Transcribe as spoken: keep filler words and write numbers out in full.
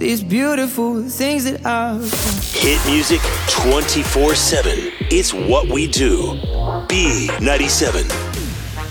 these beautiful things that I've done. Hit music twenty-four seven. It's what we do. B ninety-seven.